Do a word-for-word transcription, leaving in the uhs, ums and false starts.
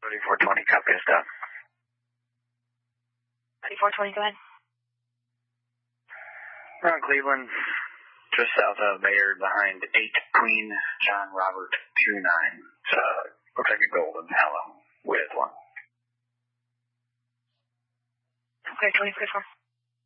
thirty-four twenty, copy us down. thirty-four twenty, go ahead. We're on Cleveland, just south of Bayard, behind eight Queen John Robert two nine. So, looks like a golden hello with one. Okay, twenty forty-four.